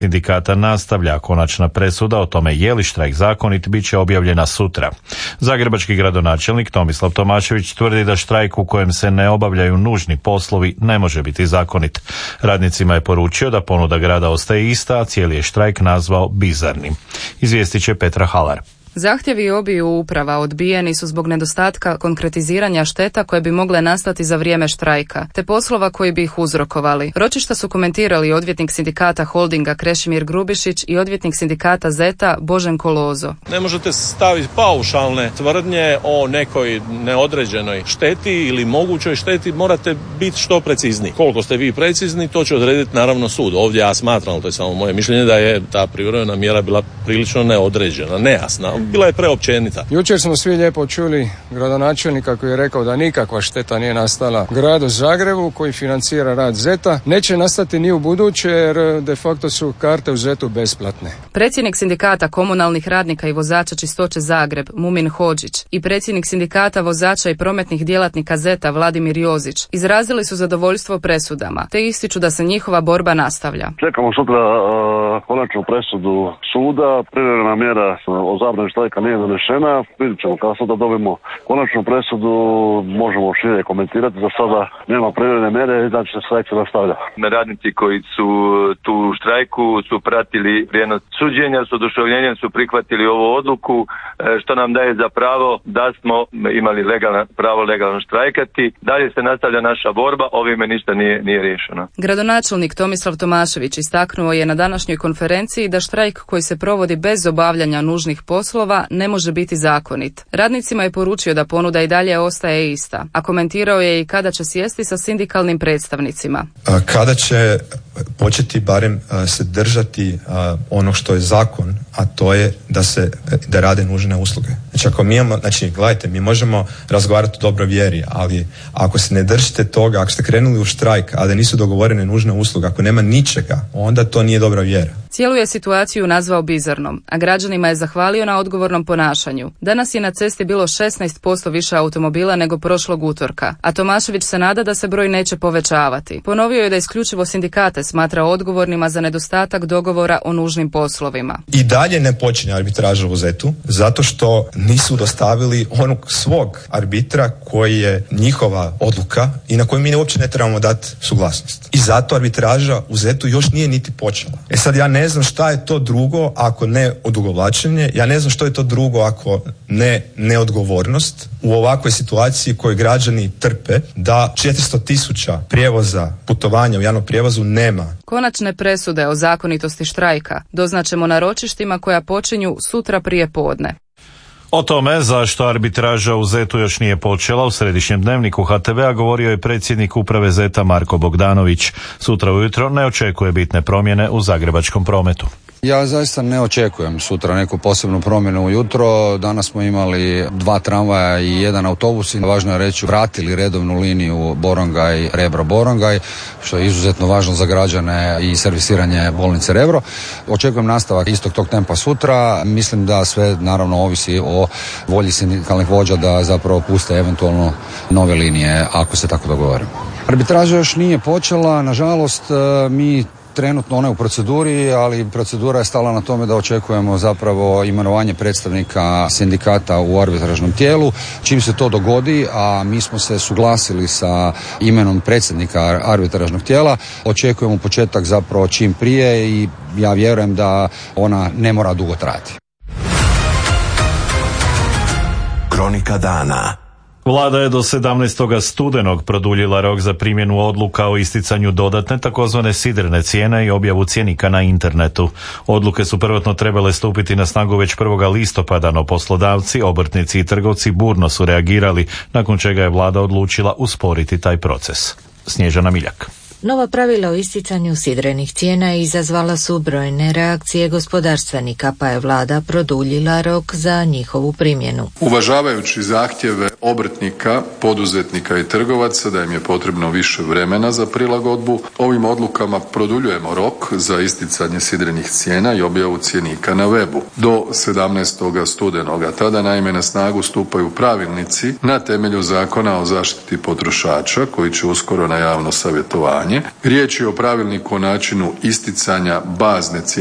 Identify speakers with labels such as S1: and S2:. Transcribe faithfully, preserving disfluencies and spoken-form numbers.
S1: Sindikata nastavlja. Konačna presuda o tome je li štrajk zakonit bit će objavljena sutra. Zagrebački gradonačelnik Tomislav Tomašević tvrdi da štrajk u kojem se ne obavljaju nužni poslovi ne može biti zakonit. Radnicima je poručio da ponuda grada ostaje ista, a cijeli je štrajk nazvao bizarnim. Izvijestit će Petra Halar.
S2: Zahtjevi obiju uprava odbijeni su zbog nedostatka konkretiziranja šteta koje bi mogle nastati za vrijeme štrajka, te poslova koji bi ih uzrokovali. Ročišta su komentirali odvjetnik sindikata Holdinga Krešimir Grubišić i odvjetnik sindikata Zeta Boženko Lozo.
S3: Ne možete staviti paušalne tvrdnje o nekoj neodređenoj šteti ili mogućoj šteti, morate biti što precizniji. Koliko ste vi precizni, to će odrediti naravno sud. Ovdje ja smatram, to je samo moje mišljenje, da je ta privremena mjera bila prilično neodređena, nejasna. Bila je preopćenita.
S4: Jučer smo svi lijepo čuli gradonačelnika koji je rekao da nikakva šteta nije nastala gradu Zagrebu koji financira rad Zeta. Neće nastati ni u buduće jer de facto su karte u Zetu besplatne.
S2: Predsjednik sindikata komunalnih radnika i vozača Čistoće Zagreb Mumin Hodžić i predsjednik sindikata vozača i prometnih djelatnika Zeta Vladimir Jozić izrazili su zadovoljstvo presudama, te ističu da se njihova borba nastavlja.
S5: Čekamo sutra uh, konačnu presudu suda, privremena mjera o zabrani štrajka nije donešena, vidjet ćemo kada sada dobijemo konačnu presudu, možemo šire komentirati, za sada nema privremene mjere i znači se štrajk se nastavlja.
S6: Radnici koji su tu štrajku su pratili prijenos suđenja, s oduševljenjem su prihvatili ovu odluku, što nam daje za pravo da smo imali legalno, pravo legalno štrajkati. Dalje se nastavlja naša borba, ovime ništa nije, nije riješeno.
S2: Gradonačelnik Tomislav Tomašević istaknuo je na današnjoj konferenciji da štrajk koji se provodi bez obavljanja nužnih poslova ne može biti zakonit. Radnicima je poručio da ponuda i dalje ostaje ista, a komentirao je i kada će sjesti sa sindikalnim predstavnicima.
S7: Kada će početi barem se držati ono što je zakon, a to je da se da rade nužne usluge. Znači ako mi imamo, znači gledajte, mi možemo razgovarati o dobroj vjeri, ali ako se ne držite toga, ako ste krenuli u štrajk, a da nisu dogovorene nužne usluge, ako nema ničega, onda to nije dobra vjera.
S2: Cijelu je situaciju nazvao bizarnom, a građanima je zahvalio na odgovornom ponašanju. Danas je na cesti bilo šesnaest posto više automobila nego prošlog utorka, a Tomašević se nada da se broj neće povećavati. Ponovio je da isključivo sindikate smatra odgovornima za nedostatak dogovora o nužnim poslovima.
S7: I dalje ne počinje arbitraža u Zetu, zato što nisu dostavili onog svog arbitra koji je njihova odluka i na koju mi uopće ne trebamo dati suglasnost. I zato arbitraža u Zetu još nije niti počela. E sad ja ne znam šta je to drugo ako ne odugovlačenje, ja ne znam što je to drugo ako ne neodgovornost u ovakvoj situaciji koju građani trpe da četiristo tisuća prijevoza, putovanja u javnom prijevozu nema.
S2: Konačne presude o zakonitosti štrajka doznaćemo na ročištima koja počinju sutra prije podne.
S1: O tome zašto arbitraža u Zetu još nije počela u središnjem dnevniku ha te vea govorio je predsjednik uprave Zeta Marko Bogdanović. Sutra ujutro ne očekuje bitne promjene u zagrebačkom prometu.
S8: Ja zaista ne očekujem sutra neku posebnu promjenu ujutro. Danas smo imali dva tramvaja i jedan autobus i važno je reći vratili redovnu liniju Borongaj, Rebro, Borongaj, što je izuzetno važno za građane i servisiranje bolnice Rebro. Očekujem nastavak istog tog tempa sutra. Mislim da sve naravno ovisi o volji sindikalnih vođa da zapravo puste eventualno nove linije ako se tako dogovorimo. Arbitraža još nije počela, nažalost mi trenutno ona je u proceduri, ali procedura je stala na tome da očekujemo zapravo imenovanje predstavnika sindikata u arbitražnom tijelu. Čim se to dogodi, a mi smo se suglasili sa imenom predsjednika arbitražnog tijela, očekujemo početak zapravo čim prije i ja vjerujem da ona ne mora dugo trajati.
S9: Kronika dana.
S1: Vlada je do sedamnaestog studenog produljila rok za primjenu odluka o isticanju dodatne takozvane sidrne cijene i objavu cjenika na internetu. Odluke su prvotno trebale stupiti na snagu već prvog listopada, no poslodavci, obrtnici i trgovci burno su reagirali, nakon čega je vlada odlučila usporiti taj proces. Snježana Miljak.
S10: Nova pravila o isticanju sidrenih cijena izazvala su brojne reakcije gospodarstvenika, pa je vlada produljila rok za njihovu primjenu.
S11: Uvažavajući zahtjeve obrtnika, poduzetnika i trgovaca da im je potrebno više vremena za prilagodbu, ovim odlukama produljujemo rok za isticanje sidrenih cijena i objavu cjenika na webu do sedamnaestog studenoga. Tada naime na snagu stupaju pravilnici na temelju Zakona o zaštiti potrošača koji će uskoro na javno savjetovanje stanje. Riječ je o pravilniku o načinu isticanja bazne cijene